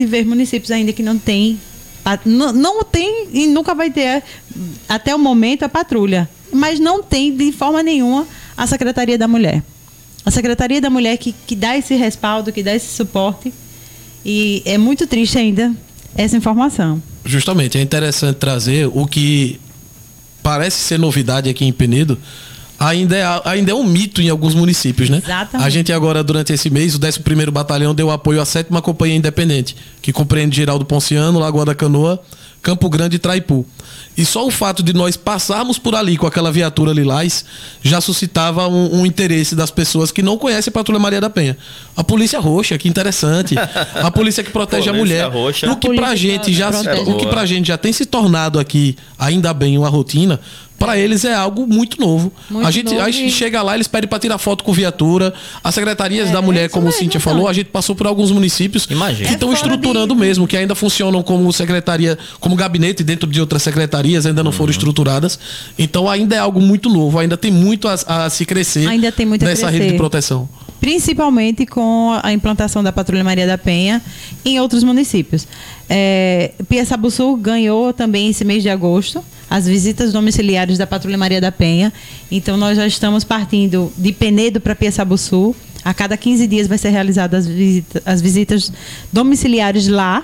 ver municípios ainda que não tem, não tem e nunca vai ter até o momento a patrulha, mas não tem de forma nenhuma a Secretaria da Mulher. A Secretaria da Mulher que dá esse respaldo, que dá esse suporte, e é muito triste ainda essa informação. Justamente, é interessante trazer o que parece ser novidade aqui em Penedo, ainda é um mito em alguns municípios, né? Exatamente. A gente agora, durante esse mês, o 11º Batalhão deu apoio à 7ª Companhia Independente, que compreende Geraldo Ponciano, Lagoa da Canoa, Campo Grande e Traipu. E só o fato de nós passarmos por ali com aquela viatura lilás já suscitava um interesse das pessoas que não conhecem a Patrulha Maria da Penha. A Polícia Roxa, que interessante. A polícia que protege a mulher. Roxa. O que pra gente já tem se tornado aqui, ainda bem, uma rotina. Para eles é algo muito novo. A gente chega lá, eles pedem para tirar foto com viatura. As secretarias da mulher, como o Cíntia falou, a gente passou por alguns municípios que estão estruturando mesmo, que ainda funcionam como secretaria, como gabinete dentro de outras secretarias, ainda não foram estruturadas. Então ainda é algo muito novo, ainda tem muito a se crescer nessa rede de proteção. Principalmente com a implantação da Patrulha Maria da Penha em outros municípios. Piaçabuçu ganhou também esse mês de agosto as visitas domiciliares da Patrulha Maria da Penha. Então nós já estamos partindo de Penedo para Piaçabuçu. A cada 15 dias vai ser realizada as visitas domiciliares lá.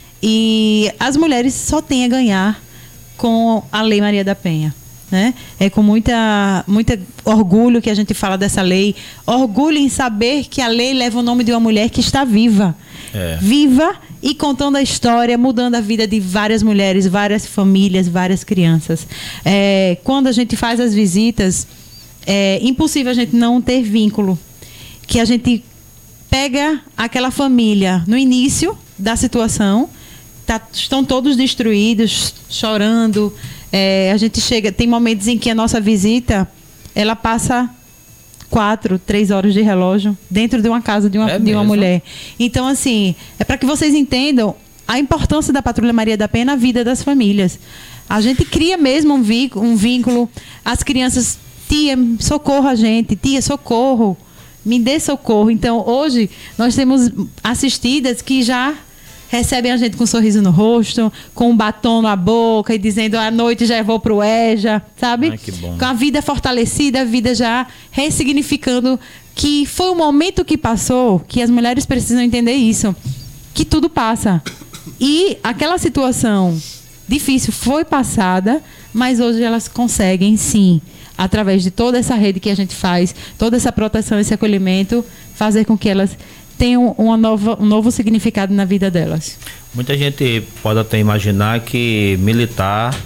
E as mulheres só têm a ganhar com a Lei Maria da Penha. Né? É com muito orgulho que a gente fala dessa lei, orgulho em saber que a lei leva o nome de uma mulher que está viva, viva e contando a história, mudando a vida de várias mulheres, várias famílias, várias crianças. Quando a gente faz as visitas, é impossível a gente não ter vínculo, que a gente pega aquela família no início da situação, estão todos destruídos, chorando. A gente chega, tem momentos em que a nossa visita, ela passa 4, 3 horas de relógio dentro de uma casa de uma mulher. Então, assim, é para que vocês entendam a importância da Patrulha Maria da Penha na vida das famílias. A gente cria mesmo um vínculo. As crianças, tia, socorro a gente, tia, socorro, me dê socorro. Então, hoje, nós temos assistidas que já recebem a gente com um sorriso no rosto, com um batom na boca e dizendo à noite já vou pro EJA, sabe? Ai, que bom. Com a vida fortalecida, a vida já ressignificando, que foi um momento que passou, que as mulheres precisam entender isso, que tudo passa. E aquela situação difícil foi passada, mas hoje elas conseguem, sim, através de toda essa rede que a gente faz, toda essa proteção, esse acolhimento, fazer com que elas tenham um novo significado na vida delas. Muita gente pode até imaginar que militar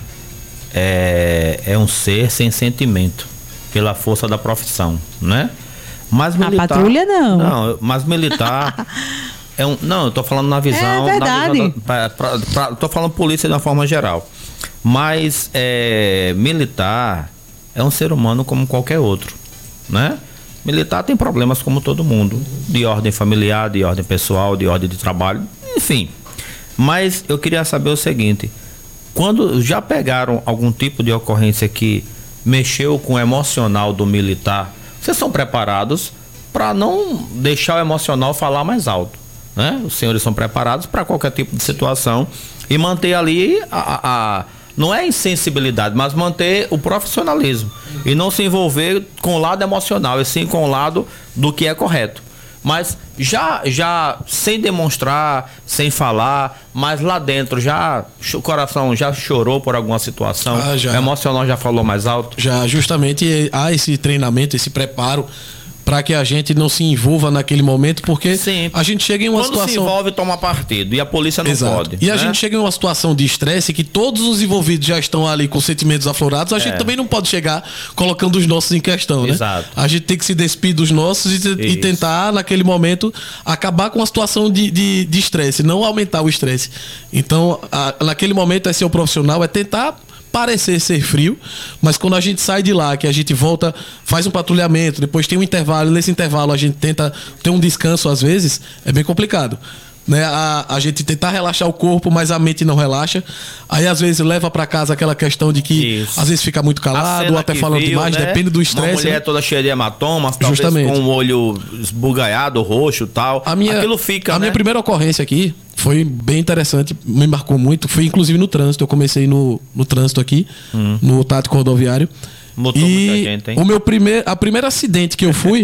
é um ser sem sentimento, pela força da profissão, né? Mas militar, a patrulha não. Não, mas militar não, eu tô falando na visão, é verdade. Tô falando polícia de uma forma geral. Mas militar é um ser humano como qualquer outro, né? Militar tem problemas como todo mundo, de ordem familiar, de ordem pessoal, de ordem de trabalho, enfim. Mas eu queria saber o seguinte: quando já pegaram algum tipo de ocorrência que mexeu com o emocional do militar, vocês são preparados para não deixar o emocional falar mais alto, né? Os senhores são preparados para qualquer tipo de situação e manter ali não é insensibilidade, mas manter o profissionalismo e não se envolver com o lado emocional, e sim com o lado do que é correto. Mas já sem demonstrar, sem falar, mas lá dentro o coração já chorou por alguma situação, o emocional já falou mais alto? Já, justamente há esse treinamento, esse preparo para que a gente não se envolva naquele momento, porque a gente chega em uma situação... Quando se envolve, toma partido, e a polícia não pode. E a gente chega em uma situação de estresse que todos os envolvidos já estão ali com sentimentos aflorados, a gente também não pode chegar colocando os nossos em questão, né? Exato. A gente tem que se despir dos nossos e tentar, naquele momento, acabar com a situação de estresse, não aumentar o estresse. Então, naquele momento, é ser o profissional, é tentar parecer ser frio, mas quando a gente sai de lá, que a gente volta, faz um patrulhamento, depois tem um intervalo, nesse intervalo a gente tenta ter um descanso às vezes, é bem complicado. né? A gente tentar relaxar o corpo, mas a mente não relaxa. Aí às vezes leva para casa aquela questão de que às vezes fica muito calado ou até falando demais, né? Depende do estresse. Uma mulher toda cheia de hematomas, talvez com o olho esbugalhado, roxo e tal. Aquilo fica, minha primeira ocorrência aqui foi bem interessante, me marcou muito. Foi inclusive no trânsito. Eu comecei no trânsito aqui, no tático rodoviário. Motor muita gente, hein? A primeiro acidente que eu fui,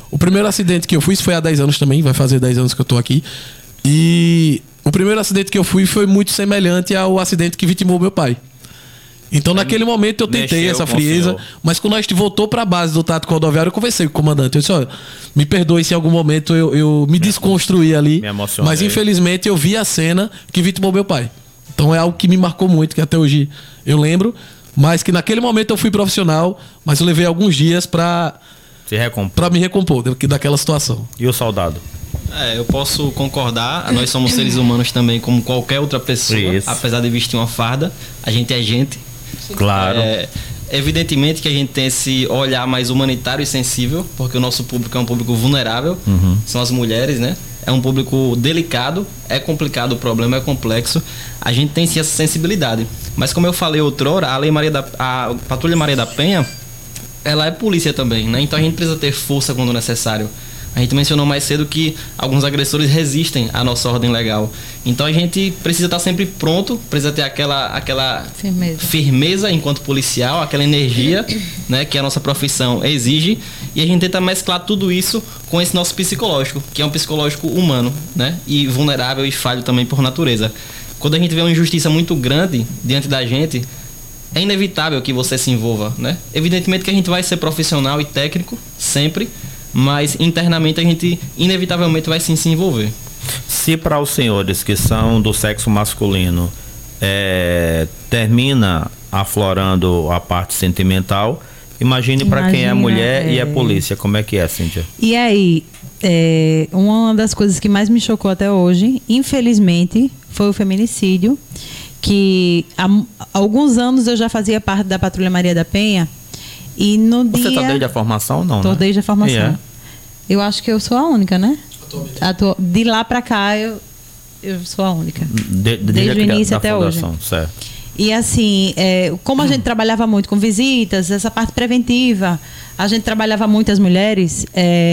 isso foi há 10 anos também, vai fazer 10 anos que eu tô aqui. E o primeiro acidente que eu fui foi muito semelhante ao acidente que vitimou meu pai. Então, naquele momento, eu tentei essa frieza, mas quando a gente voltou para a base do tático rodoviário, eu conversei com o comandante. Eu disse, olha, me perdoe se em algum momento eu me desconstruí ali, mas infelizmente eu vi a cena que vitimou meu pai. Então é algo que me marcou muito, que até hoje eu lembro, mas que naquele momento eu fui profissional, mas eu levei alguns dias para me recompor daquela situação. E o soldado? Eu posso concordar. Nós somos seres humanos também, como qualquer outra pessoa. Isso. Apesar de vestir uma farda, a gente é gente. Claro. Evidentemente que a gente tem esse olhar mais humanitário e sensível, porque o nosso público é um público vulnerável. São as mulheres, né? É um público delicado, é complicado, o problema é complexo. A gente tem sim essa sensibilidade. Mas como eu falei outrora, a Patrulha Maria da Penha, ela é polícia também, né? Então a gente precisa ter força quando necessário. A gente mencionou mais cedo que alguns agressores resistem à nossa ordem legal. Então a gente precisa estar sempre pronto, precisa ter aquela firmeza enquanto policial, aquela energia, né, que a nossa profissão exige. E a gente tenta mesclar tudo isso com esse nosso psicológico, que é um psicológico humano, né, e vulnerável e falho também por natureza. Quando a gente vê uma injustiça muito grande diante da gente, é inevitável que você se envolva, né? Evidentemente que a gente vai ser profissional e técnico, sempre, mas internamente a gente inevitavelmente vai sim se envolver. Se para os senhores que são do sexo masculino termina aflorando a parte sentimental, imagine para quem é mulher e é polícia, como é que é, Cíntia? E aí, uma das coisas que mais me chocou até hoje, infelizmente, foi o feminicídio, que há alguns anos eu já fazia parte da Patrulha Maria da Penha. E no Você dia... tá desde a formação, não? Tô desde a formação. Yeah. Eu acho que eu sou a única, né? De lá pra cá, eu sou a única. Desde o início até hoje. Certo. E assim, como a gente trabalhava muito com visitas, essa parte preventiva, a gente trabalhava muito as mulheres.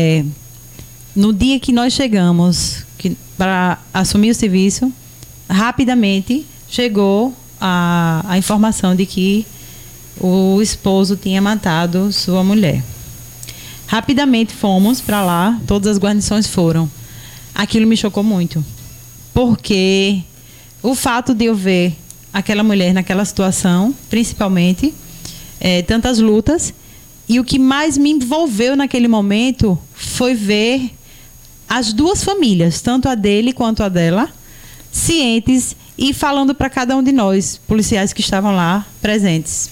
No dia que nós chegamos para assumir o serviço, rapidamente chegou a informação de que o esposo tinha matado sua mulher. Rapidamente fomos para lá, todas as guarnições foram. Aquilo me chocou muito, porque o fato de eu ver aquela mulher naquela situação, principalmente, tantas lutas, e o que mais me envolveu naquele momento foi ver as duas famílias, tanto a dele quanto a dela, cientes e falando para cada um de nós, policiais que estavam lá presentes.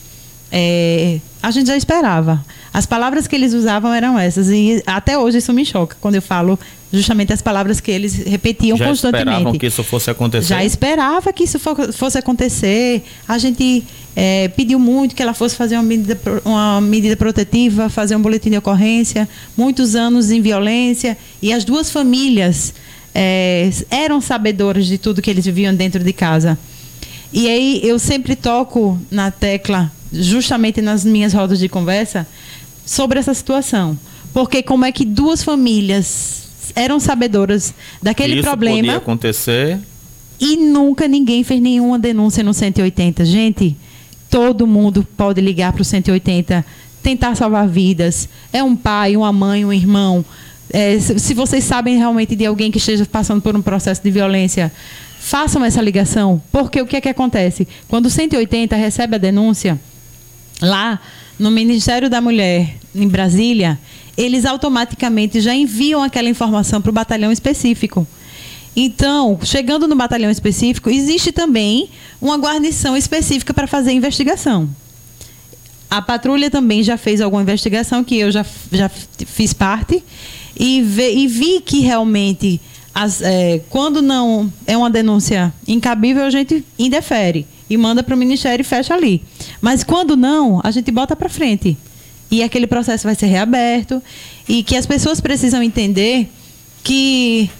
A gente já esperava. As palavras que eles usavam eram essas. E até hoje isso me choca, quando eu falo justamente as palavras que eles repetiam constantemente. Já esperavam que isso fosse acontecer? Já esperava que isso fosse acontecer. A gente pediu muito que ela fosse fazer uma medida protetiva, fazer um boletim de ocorrência. Muitos anos em violência. E as duas famílias eram sabedoras de tudo que eles viviam dentro de casa. E aí eu sempre toco na tecla, justamente nas minhas rodas de conversa, sobre essa situação. Porque como é que duas famílias eram sabedoras daquele problema... Isso podia acontecer... E nunca ninguém fez nenhuma denúncia no 180. Gente, todo mundo pode ligar para o 180, tentar salvar vidas. É um pai, uma mãe, um irmão. Se vocês sabem realmente de alguém que esteja passando por um processo de violência, façam essa ligação, porque o que é que acontece? Quando o 180 recebe a denúncia, lá no Ministério da Mulher, em Brasília, eles automaticamente já enviam aquela informação para o batalhão específico. Então, chegando no batalhão específico, existe também uma guarnição específica para fazer a investigação. A patrulha também já fez alguma investigação, que eu já fiz parte, e vi que realmente... quando não é uma denúncia incabível, a gente indefere e manda para o Ministério e fecha ali. Mas quando não, a gente bota para frente. E aquele processo vai ser reaberto. E que as pessoas precisam entender que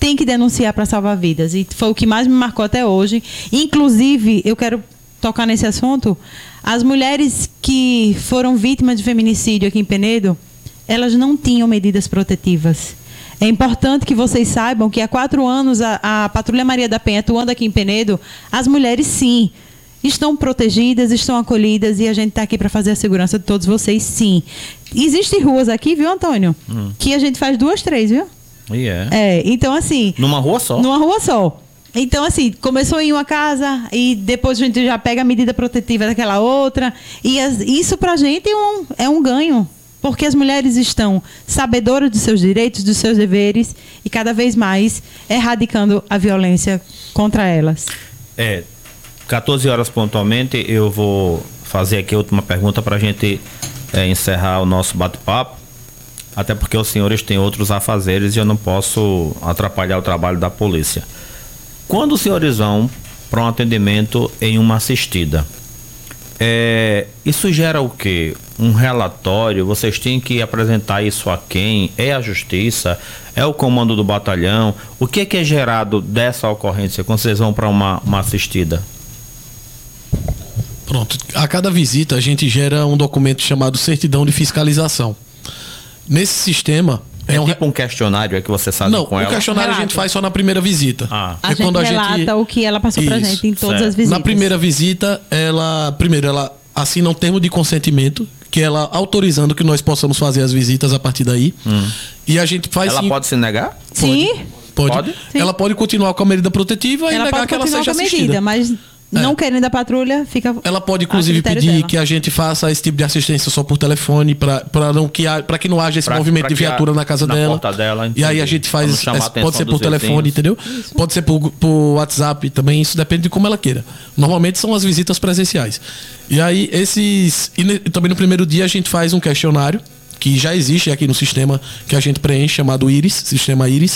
tem que denunciar para salvar vidas. E foi o que mais me marcou até hoje. Inclusive, eu quero tocar nesse assunto, as mulheres que foram vítimas de feminicídio aqui em Penedo, elas não tinham medidas protetivas. É importante que vocês saibam que há 4 anos a Patrulha Maria da Penha atuando aqui em Penedo, as mulheres sim, estão protegidas, estão acolhidas e a gente está aqui para fazer a segurança de todos vocês, sim. Existem ruas aqui, viu, Antônio? Que a gente faz 2, 3, viu? Então assim... Numa rua só? Numa rua só. Então, assim, começou em uma casa e depois a gente já pega a medida protetiva daquela outra. E isso pra gente é um ganho. Porque as mulheres estão sabedoras dos seus direitos, dos seus deveres e cada vez mais erradicando a violência contra elas. 14 horas pontualmente, eu vou fazer aqui a última pergunta para a gente encerrar o nosso bate-papo. Até porque os senhores têm outros afazeres e eu não posso atrapalhar o trabalho da polícia. Quando os senhores vão para um atendimento em uma assistida, isso gera o quê? Um relatório? Vocês têm que apresentar isso a quem? É a justiça? É o comando do batalhão? O que é gerado dessa ocorrência quando vocês vão para uma assistida? Pronto. A cada visita a gente gera um documento chamado certidão de fiscalização. Nesse sistema... tipo um questionário que você sabe com ela? Não, o questionário a gente faz só na primeira visita. A gente relata o que ela passou pra gente em todas as visitas. Na primeira visita, ela assina um termo de consentimento, que ela autorizando que nós possamos fazer as visitas a partir daí. E a gente faz... Ela pode se negar? Sim. Pode? Sim. Ela pode continuar com a medida protetiva e negar que ela seja assistida. Mas não querendo a patrulha, fica... Ela pode, inclusive, pedir dela que a gente faça esse tipo de assistência só por telefone, para que não haja esse movimento de viatura na casa dela. Porta dela, e aí a gente faz... Pode ser por telefone, entendeu? Isso. Pode ser por WhatsApp também, isso depende de como ela queira. Normalmente são as visitas presenciais. E aí, E também no primeiro dia a gente faz um questionário, que já existe aqui no sistema, que a gente preenche, chamado IRIS, Sistema IRIS.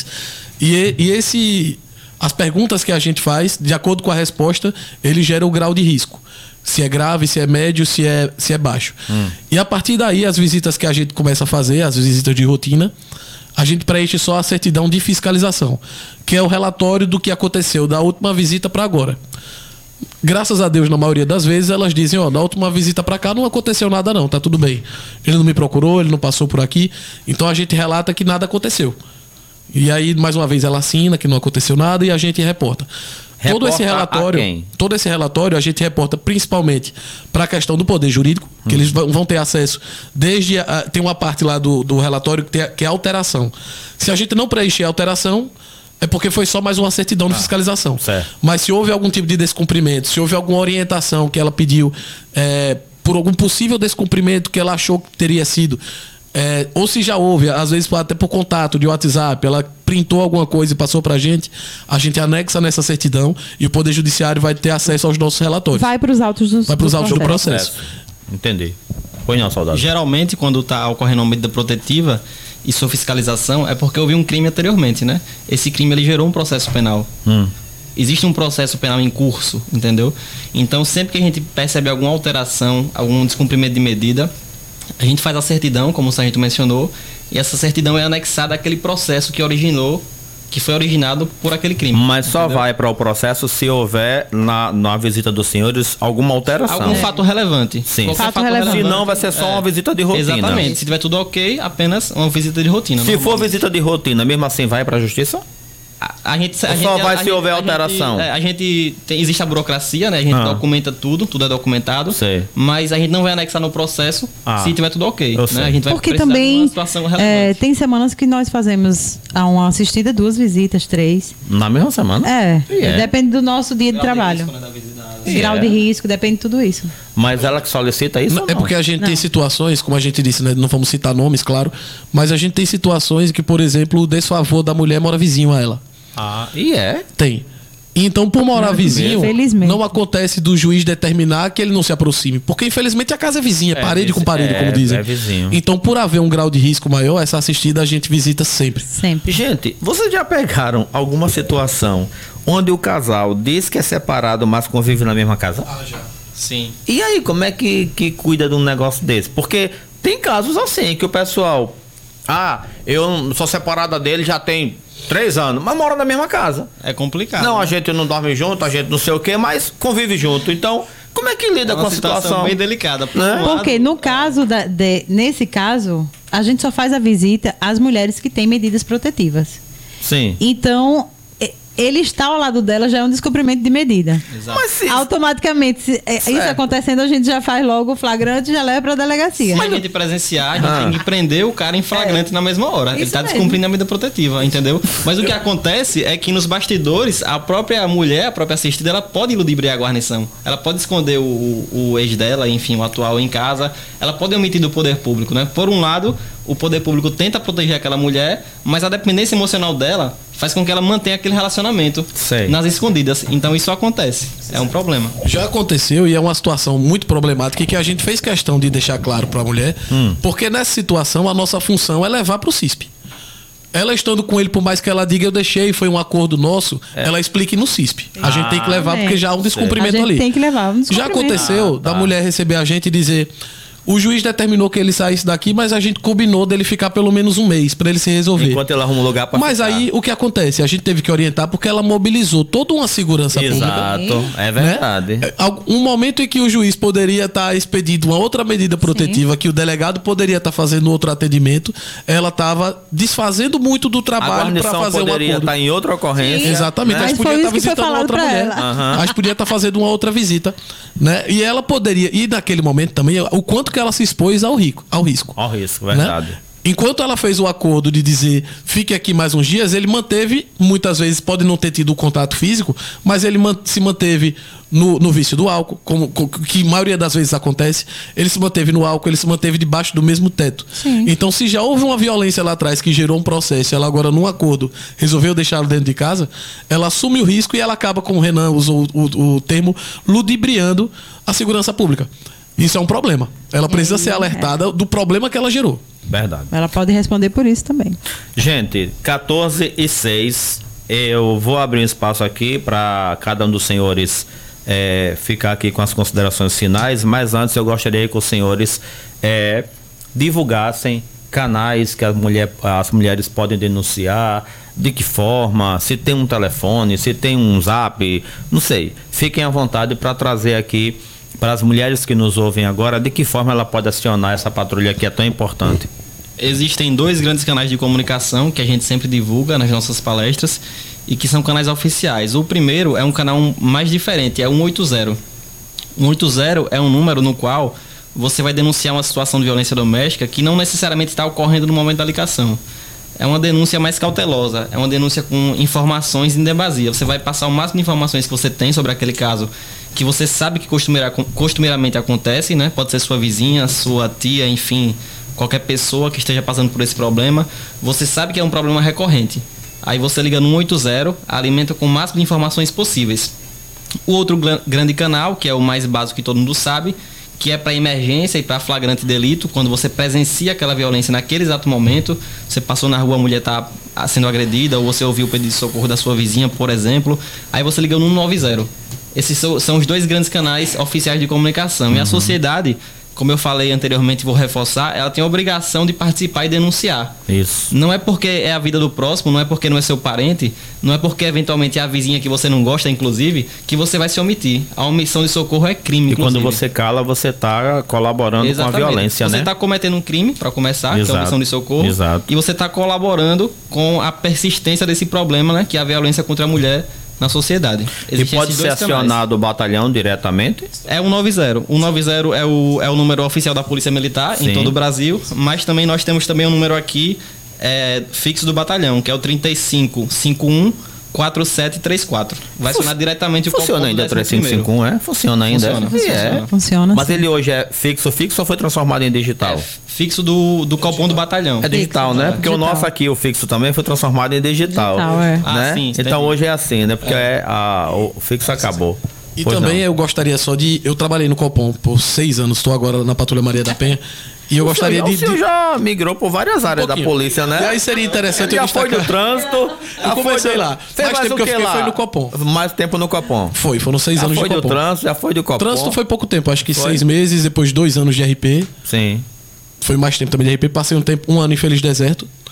As perguntas que a gente faz, de acordo com a resposta, ele gera o grau de risco. Se é grave, se é médio, se é baixo. E a partir daí, as visitas que a gente começa a fazer, as visitas de rotina, a gente preenche só a certidão de fiscalização, que é o relatório do que aconteceu da última visita para agora. Graças a Deus, na maioria das vezes, elas dizem, da última visita para cá não aconteceu nada não, tá tudo bem. Ele não me procurou, ele não passou por aqui. Então a gente relata que nada aconteceu. E aí, mais uma vez, ela assina que não aconteceu nada e a gente reporta. Todo esse relatório a gente reporta principalmente para a questão do poder jurídico, que eles vão ter acesso tem uma parte lá do relatório que é alteração. Se a gente não preencher a alteração, é porque foi só mais uma certidão de fiscalização. Certo. Mas se houve algum tipo de descumprimento, se houve alguma orientação que ela pediu por algum possível descumprimento que ela achou que teria sido... ou se já houve, às vezes até por contato de WhatsApp, ela printou alguma coisa e passou pra gente, a gente anexa nessa certidão e o Poder Judiciário vai ter acesso aos nossos relatórios. Vai para os autos do processo. Entendi. Põe não, soldado. Geralmente, quando está ocorrendo uma medida protetiva e sua fiscalização, é porque houve um crime anteriormente, né? Esse crime ele gerou um processo penal. Existe um processo penal em curso, entendeu? Então, sempre que a gente percebe alguma alteração, algum descumprimento de medida, a gente faz a certidão, como o sargento mencionou, e essa certidão é anexada àquele processo que foi originado por aquele crime. Mas só vai para o processo se houver na visita dos senhores alguma alteração. Algum fato relevante. Sim. Fato relevante. Se não, vai ser só uma visita de rotina. Exatamente. Se tiver tudo ok, apenas uma visita de rotina. Se for visita de rotina, mesmo assim vai para a justiça? Só vai se houver alteração. Existe a burocracia, né? A gente documenta tudo é documentado. Sei. Mas a gente não vai anexar no processo se tiver tudo ok. Né? A gente vai porque também de uma situação relevante. Tem semanas que nós fazemos uma assistida 2 visitas, 3. Na mesma semana? Depende do nosso dia de trabalho. Grau de risco, depende de tudo isso. Mas ela que solicita isso? É porque a gente tem situações, como a gente disse, né? Não vamos citar nomes, claro, mas a gente tem situações que, por exemplo, o desfavor da mulher mora vizinho a ela. Tem. Então, por morar vizinho, não acontece do juiz determinar que ele não se aproxime. Porque, infelizmente, a casa é vizinha, parede com parede, como dizem. Vizinho. Então, por haver um grau de risco maior, essa assistida a gente visita sempre. Gente, vocês já pegaram alguma situação onde o casal diz que é separado, mas convive na mesma casa? Já. Sim. E aí, como é que cuida de um negócio desse? Porque tem casos assim, que o pessoal... eu sou separada dele já tem 3 anos, mas mora na mesma casa. É complicado. Não, a gente não dorme junto, a gente não sei o quê, mas convive junto. Então, como é que lida com a situação? Bem delicada. Porque no caso, nesse caso, a gente só faz a visita às mulheres que têm medidas protetivas. Sim. Então, ele está ao lado dela já é um descumprimento de medida. Exato. Mas automaticamente, isso acontecendo, a gente já faz logo o flagrante e já leva para a delegacia. Se a gente presenciar, a gente tem que prender o cara em flagrante na mesma hora. Ele está descumprindo a medida protetiva, entendeu? Mas o que acontece é que nos bastidores, a própria mulher, a própria assistida, ela pode ludibriar a guarnição. Ela pode esconder o ex dela, enfim, o atual em casa. Ela pode omitir do poder público, né? Por um lado, o poder público tenta proteger aquela mulher, mas a dependência emocional dela faz com que ela mantenha aquele relacionamento nas escondidas. Então isso acontece. É um problema. Já aconteceu e é uma situação muito problemática e que a gente fez questão de deixar claro para a mulher, porque nessa situação a nossa função é levar para o CISP. Ela estando com ele, por mais que ela diga eu deixei, foi um acordo nosso, ela explique no CISP. A gente tem que levar porque já há um descumprimento ali. Tem que levar um descumprimento. Já aconteceu da mulher receber a gente e dizer: o juiz determinou que ele saísse daqui, mas a gente combinou dele ficar pelo menos um mês para ele se resolver. Enquanto ela arruma um lugar para Mas aí o que acontece? A gente teve que orientar porque ela mobilizou toda uma segurança pública. Exato, é verdade. Né? Um momento em que o juiz poderia estar expedindo uma outra medida protetiva, que o delegado poderia estar fazendo outro atendimento, ela estava desfazendo muito do trabalho para fazer um acordo. Poderia estar em outra ocorrência. Sim. Exatamente. Né? A gente podia estar visitando outra mulher. A gente podia estar fazendo uma outra visita. Né? E ela poderia, e naquele momento também, o quanto que ela se expôs ao risco. Ao risco, verdade. Né? Enquanto ela fez o acordo de dizer fique aqui mais uns dias, ele manteve, muitas vezes pode não ter tido o contato físico, mas ele se manteve no vício do álcool, que a maioria das vezes acontece. Ele se manteve no álcool, ele se manteve debaixo do mesmo teto. Sim. Então, se já houve uma violência lá atrás que gerou um processo, ela agora num acordo resolveu deixá-lo dentro de casa, ela assume o risco e ela acaba, como o Renan usou o termo, ludibriando a segurança pública. Isso é um problema. Ela precisa ser alertada do problema que ela gerou. Verdade. Ela pode responder por isso também. Gente, 14h06. Eu vou abrir um espaço aqui para cada um dos senhores ficar aqui com as considerações finais, mas antes eu gostaria que os senhores divulgassem canais que as mulheres podem denunciar, de que forma, se tem um telefone, se tem um zap, não sei. Fiquem à vontade para trazer aqui para as mulheres que nos ouvem agora, de que forma ela pode acionar essa patrulha que é tão importante. Existem 2 grandes canais de comunicação que a gente sempre divulga nas nossas palestras e que são canais oficiais. O primeiro é um canal mais diferente, é 180. 180 é um número no qual você vai denunciar uma situação de violência doméstica que não necessariamente está ocorrendo no momento da ligação. É uma denúncia mais cautelosa, é uma denúncia com informações em demasia. Você vai passar o máximo de informações que você tem sobre aquele caso, que você sabe que costumeiramente acontece, né? Pode ser sua vizinha, sua tia, enfim, qualquer pessoa que esteja passando por esse problema. Você sabe que é um problema recorrente. Aí você liga no 180, alimenta com o máximo de informações possíveis. O outro grande canal, que é o mais básico que todo mundo sabe, que é para emergência e para flagrante delito, quando você presencia aquela violência naquele exato momento, você passou na rua, a mulher está sendo agredida, ou você ouviu o pedido de socorro da sua vizinha, por exemplo, aí você liga no 190. Esses são os 2 grandes canais oficiais de comunicação. E a sociedade, como eu falei anteriormente, vou reforçar, ela tem a obrigação de participar e denunciar. Isso. Não é porque é a vida do próximo, não é porque não é seu parente, não é porque eventualmente é a vizinha que você não gosta, inclusive, que você vai se omitir. A omissão de socorro é crime, inclusive. E quando você cala, você está colaborando com a violência, você né? está cometendo um crime, para começar, que é a omissão de socorro. Exato. E você está colaborando com a persistência desse problema, né, que é a violência contra a mulher na sociedade. Existem, e pode ser acionado o batalhão diretamente? É 190. 190 é o número oficial da Polícia Militar. Sim. Em todo o Brasil, mas também nós temos também um número aqui fixo do batalhão, que é o 3551 4734. Vai acionar diretamente o código. Funciona ainda 3551, Funciona ainda. Funciona. Mas ele hoje é fixo ou foi transformado em digital? Fixo do Copom do batalhão. É digital, né? Porque o nosso aqui, o fixo também foi transformado em digital. Né? Sim, então hoje é assim, né? Porque o fixo acabou. E também eu gostaria só de... Eu trabalhei no Copom por 6 anos, estou agora na Patrulha Maria da Penha. E eu gostaria de... O senhor já migrou por várias áreas da polícia, né? E aí seria interessante eu destacar... Já foi do trânsito. Eu comecei lá. Mais tempo que eu fiquei foi no Copom. Mais tempo no Copom. Foram 6 anos de Copom. Já foi do trânsito, já foi do Copom. Trânsito foi pouco tempo, acho que 6 meses, depois 2 anos de RP. Sim. Foi mais tempo também de RP. Passei um ano em Feliz Deserto.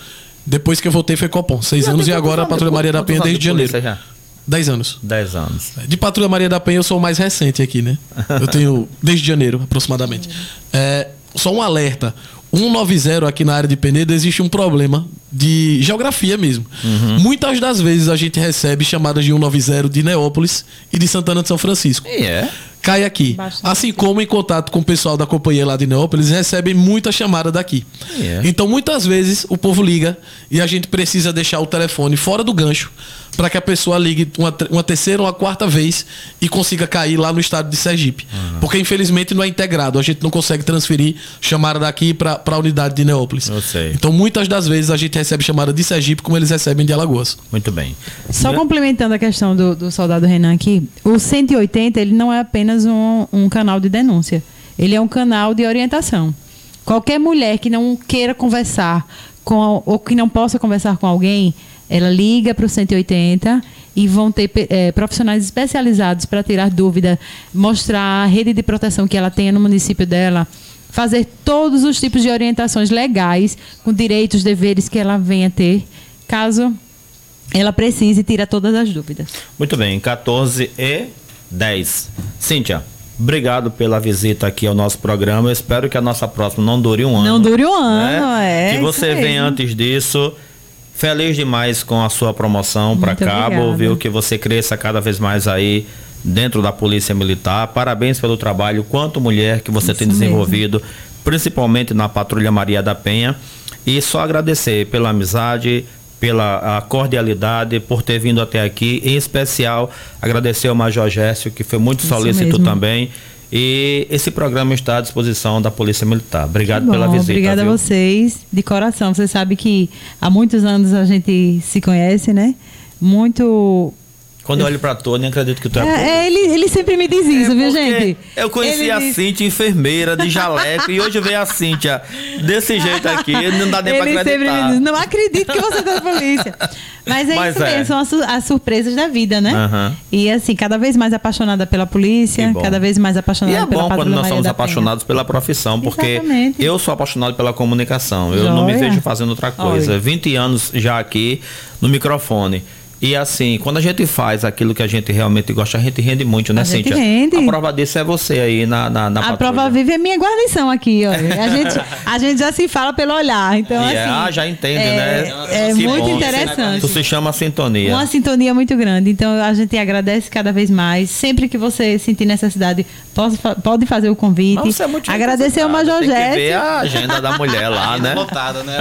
Depois que eu voltei foi Copom, 6 anos, e agora a Patrulha Maria da Penha desde janeiro. 10 anos. 10 anos. De Patrulha Maria da Penha eu sou o mais recente aqui, né? Eu tenho desde janeiro, aproximadamente. Só um alerta. 190 aqui na área de Penedo existe um problema de geografia mesmo. Muitas das vezes a gente recebe chamadas de 190 de Neópolis e de Santana de São Francisco. Cai aqui. Bastante. Assim como em contato com o pessoal da companhia lá de Neópolis, recebem muita chamada daqui. Então, muitas vezes, o povo liga e a gente precisa deixar o telefone fora do gancho para que a pessoa ligue uma terceira ou uma quarta vez e consiga cair lá no estado de Sergipe. Porque, infelizmente, não é integrado. A gente não consegue transferir chamada daqui para a unidade de Neópolis. Eu sei. Então, muitas das vezes, a gente recebe chamada de Sergipe como eles recebem de Alagoas. Muito bem. Só complementando a questão do soldado Renan aqui, o 180 ele não é apenas um canal de denúncia. Ele é um canal de orientação. Qualquer mulher que não queira conversar ou que não possa conversar com alguém, ela liga para o 180 e vão ter profissionais especializados para tirar dúvida, mostrar a rede de proteção que ela tem no município dela, fazer todos os tipos de orientações legais, com direitos, deveres que ela venha ter, caso ela precise tirar todas as dúvidas. Muito bem, 14h10. Cíntia, obrigado pela visita aqui ao nosso programa. Eu espero que a nossa próxima não dure um ano. Não dure um ano, Que você venha antes disso. Feliz demais com a sua promoção para Cabo, obrigada. Viu? Que você cresça cada vez mais aí dentro da Polícia Militar. Parabéns pelo trabalho, quanto mulher que você tem desenvolvido, principalmente na Patrulha Maria da Penha. E só agradecer pela amizade, pela cordialidade, por ter vindo até aqui. Em especial, agradecer ao Major Gécio, que foi muito solícito também. E esse programa está à disposição da Polícia Militar. Obrigado pela visita. Obrigada a vocês, de coração. Você sabe que há muitos anos a gente se conhece, né? Muito... Quando eu olho pra tu, eu nem acredito que tu é. Ele sempre me diz isso, viu, gente? Eu conheci a Cíntia, enfermeira de jaleco, e hoje veio a Cíntia desse jeito aqui, não dá nem pra acreditar. Sempre me diz, não acredito que você tá na polícia. Mas isso mesmo, são as surpresas da vida, né? E assim, cada vez mais apaixonada pela polícia, cada vez mais apaixonada pela Patrulha Maria da Penha. E é bom quando nós somos apaixonados pela profissão, porque eu sou apaixonado pela comunicação. Eu não me vejo fazendo outra coisa. 20 anos já aqui no microfone. E assim, quando a gente faz aquilo que a gente realmente gosta, a gente rende muito, né, Cíntia? Rende. A prova disso é você aí na patrulha. A prova viva é minha guarnição aqui, ó. A gente já se fala pelo olhar, então já entende, né? É muito interessante. Isso se chama sintonia. Uma sintonia muito grande, então a gente agradece cada vez mais. Sempre que você sentir necessidade, pode fazer o convite. Mas você é muito agradecer ao Major Gécio. Tem que ver a agenda da mulher lá, né? Lotada, né?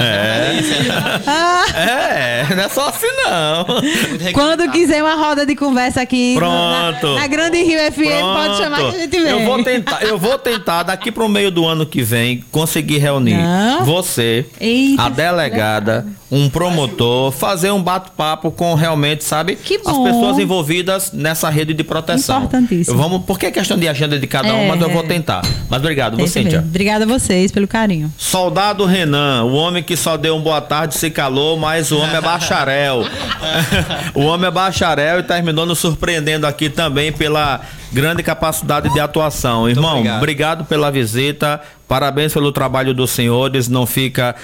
Não é só assim, não. Quando quiser uma roda de conversa aqui na Grande Rio FM, pode chamar que a gente vem. Eu vou tentar daqui pro meio do ano que vem conseguir reunir você, a delegada, um promotor, fazer um bate-papo com realmente, sabe, as pessoas envolvidas nessa rede de proteção. Importantíssimo. Porque é questão de agenda de cada um, mas eu vou tentar. Mas obrigado, você, Cíntia. Obrigada a vocês pelo carinho. Soldado Renan, o homem que só deu um boa tarde, se calou, mas o homem é bacharel. O homem é bacharel e terminou nos surpreendendo aqui também pela grande capacidade de atuação. Irmão, obrigado pela visita. Parabéns pelo trabalho dos senhores. Não fica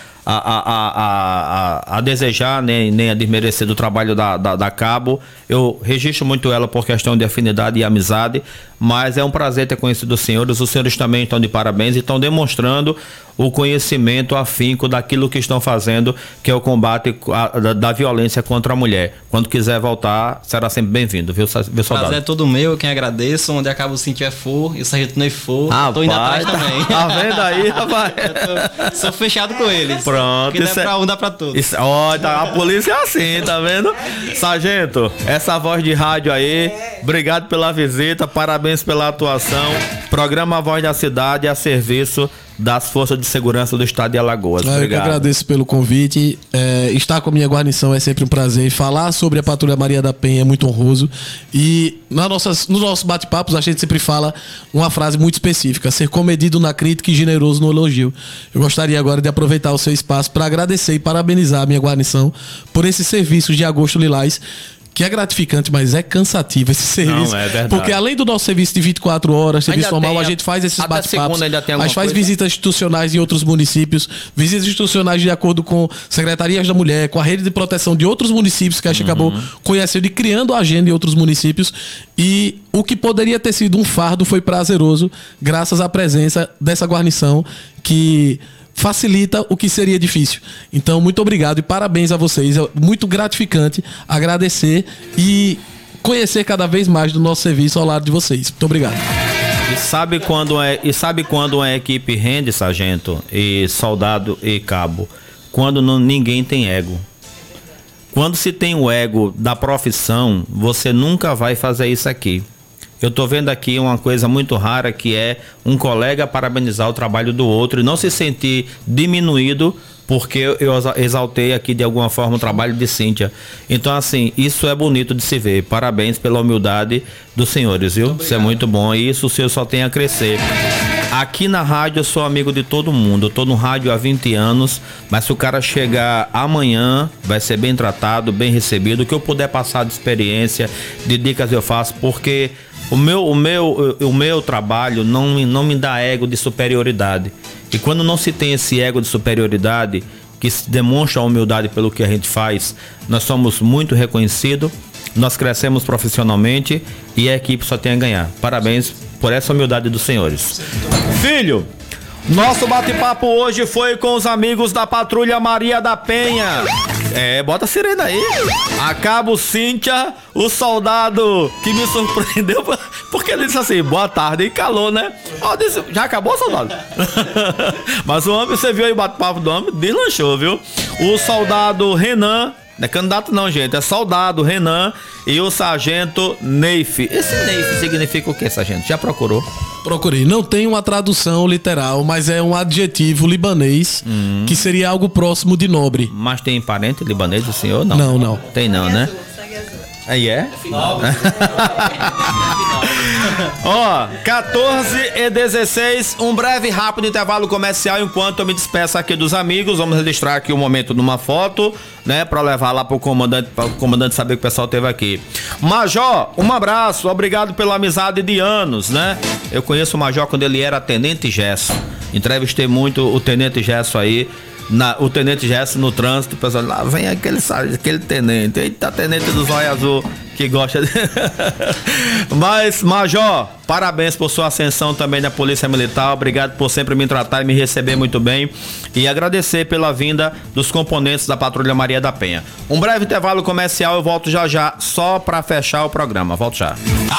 a desejar nem a desmerecer do trabalho da Cabo. Eu registro muito ela por questão de afinidade e amizade, mas é um prazer ter conhecido os senhores. Os senhores também estão de parabéns e estão demonstrando o conhecimento afinco daquilo que estão fazendo, que é o combate da violência contra a mulher. Quando quiser voltar, será sempre bem-vindo, viu, soldado? Prazer é todo meu, quem agradeço. Onde acaba o Cíntia é for e o Sargento Ney for. Tô indo atrás também. Tá vendo aí, rapaz? Sou fechado com eles. Pronto. Que dá pra um, dá pra todos. A polícia é assim, tá vendo? Sargento, essa voz de rádio aí, obrigado pela visita, parabéns pela atuação. Programa A Voz da Cidade a serviço das Forças de Segurança do Estado de Alagoas. Eu que agradeço pelo convite. Estar com a minha guarnição é sempre um prazer. Falar sobre a Patrulha Maria da Penha é muito honroso. E nos nossos bate-papos a gente sempre fala uma frase muito específica: ser comedido na crítica e generoso no elogio. Eu gostaria agora de aproveitar o seu espaço para agradecer e parabenizar a minha guarnição por esses serviços de Agosto Lilás, que é gratificante, mas é cansativo esse serviço. Não, é verdade. Porque além do nosso serviço de 24 horas, serviço normal, a gente faz esses bate-papos. A gente faz visitas institucionais em outros municípios, visitas institucionais de acordo com secretarias da mulher, com a rede de proteção de outros municípios que a gente acabou conhecendo e criando a agenda em outros municípios. E o que poderia ter sido um fardo foi prazeroso, graças à presença dessa guarnição que facilita o que seria difícil. Então, muito obrigado e parabéns a vocês. É muito gratificante agradecer e conhecer cada vez mais do nosso serviço ao lado de vocês. Muito obrigado. E sabe quando uma equipe rende, sargento, e soldado e cabo? Quando ninguém tem ego. Quando se tem o ego da profissão, você nunca vai fazer isso aqui. Eu tô vendo aqui uma coisa muito rara, que é um colega parabenizar o trabalho do outro e não se sentir diminuído porque eu exaltei aqui de alguma forma o trabalho de Cíntia. Então, assim, isso é bonito de se ver. Parabéns pela humildade dos senhores, viu? Isso é muito bom e isso o senhor só tem a crescer. Aqui na rádio eu sou amigo de todo mundo. Eu tô no rádio há 20 anos, mas se o cara chegar amanhã, vai ser bem tratado, bem recebido. O que eu puder passar de experiência, de dicas eu faço, porque o meu trabalho não me dá ego de superioridade. E quando não se tem esse ego de superioridade, que se demonstra a humildade pelo que a gente faz, nós somos muito reconhecidos, nós crescemos profissionalmente e a equipe só tem a ganhar. Parabéns por essa humildade dos senhores. Filho, nosso bate-papo hoje foi com os amigos da Patrulha Maria da Penha. Bota a sirene aí. A Cabo Cíntia, o soldado que me surpreendeu, porque ele disse assim, boa tarde, e calou, né? Disse, já acabou, soldado? Mas o homem, você viu aí o bate-papo do homem? Deslanchou, viu? O soldado Renan, não é candidato não, gente, é soldado Renan e o sargento Neif. Esse Neif significa o que, sargento? Já procurou? Procurei. Não tem uma tradução literal, mas é um adjetivo libanês que seria algo próximo de nobre. Mas tem parente libanês do senhor? Não. Não. Tem não, né? Aí é? 14h16, um breve rápido intervalo comercial enquanto eu me despeço aqui dos amigos. Vamos registrar aqui um momento numa foto, né? Pra levar lá pro comandante saber que o pessoal teve aqui. Major, um abraço, obrigado pela amizade de anos, né? Eu conheço o Major quando ele era Tenente Gesso. Entrevistei muito o Tenente Gesso aí. O Tenente Gesso no trânsito, o pessoal, lá vem aquele tenente, eita, tenente do zóio azul que gosta de... Mas, Major, parabéns por sua ascensão também na Polícia Militar, obrigado por sempre me tratar e me receber muito bem e agradecer pela vinda dos componentes da Patrulha Maria da Penha. Um breve intervalo comercial, eu volto já só para fechar o programa, volto já.